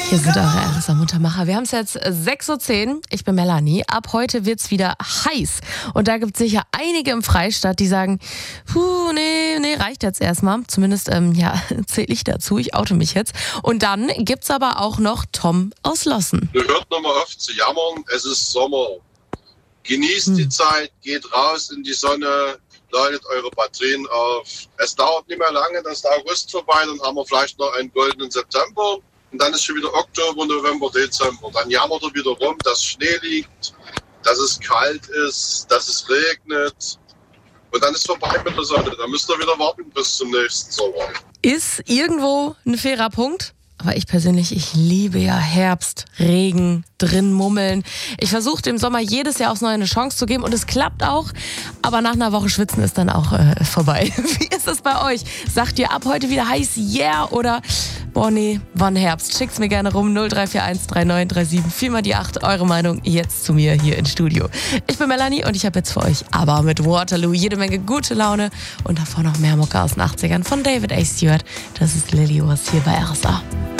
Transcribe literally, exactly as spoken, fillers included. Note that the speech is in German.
Hier sind eure R S A-Muntermacher. Wir haben es jetzt sechs Uhr zehn. Ich bin Melanie. Ab heute wird es wieder heiß. Und da gibt es sicher einige im Freistaat, die sagen, puh, nee, nee, reicht jetzt erstmal. Zumindest, ähm, ja, zähle ich dazu. Ich oute mich jetzt. Und dann gibt es aber auch noch Tom aus Lossen. Ihr hört nochmal auf zu jammern. Es ist Sommer. Genießt hm. die Zeit, geht raus in die Sonne, ladet eure Batterien auf. Es dauert nicht mehr lange, dann ist der August vorbei, dann haben wir vielleicht noch einen goldenen September. Und dann ist schon wieder Oktober, November, Dezember. Dann jammert er wieder rum, dass Schnee liegt, dass es kalt ist, dass es regnet. Und dann ist vorbei mit der Sonne. Dann müsst ihr wieder warten bis zum nächsten Sommer. Ist irgendwo ein fairer Punkt? Aber ich persönlich, ich liebe ja Herbst, Regen, drin mummeln. Ich versuche dem Sommer jedes Jahr aufs Neue eine Chance zu geben und es klappt auch. Aber nach einer Woche Schwitzen ist dann auch äh, vorbei. Wie ist es bei euch? Sagt ihr ab heute wieder heiß, yeah? Oder, boah nee, wann Herbst? Schickt's mir gerne rum, null drei vier eins drei neun drei sieben vier mal die acht. Eure Meinung jetzt zu mir hier ins Studio. Ich bin Melanie und ich habe jetzt für euch aber mit Waterloo jede Menge gute Laune und davor noch mehr Mucke aus den achtzigern von David A. Stewart. Das ist Lily Was hier bei R S A.